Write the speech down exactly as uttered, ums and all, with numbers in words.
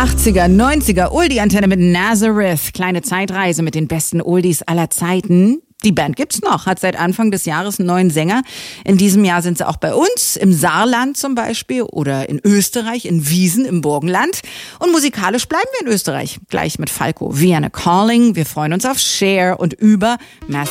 achtziger, neunziger Oldie-Antenne mit Nazareth. Kleine Zeitreise mit den besten Oldies aller Zeiten. Die Band gibt's noch, hat seit Anfang des Jahres einen neuen Sänger. In diesem Jahr sind sie auch bei uns, im Saarland zum Beispiel oder in Österreich, in Wiesen im Burgenland. Und musikalisch bleiben wir in Österreich. Gleich mit Falco, Vienna Calling. Wir freuen uns auf Cher und über Matthew